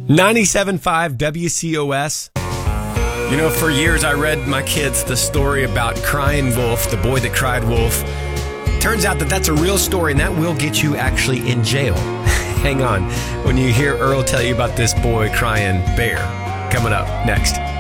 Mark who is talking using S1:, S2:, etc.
S1: 97.5 WCOS. You know, for years I read my kids the story about Crying Wolf, the boy that cried wolf. Turns out that that's a real story, and that will get you actually in jail. Hang on when you hear Earl tell you about this boy crying bear. Coming up next.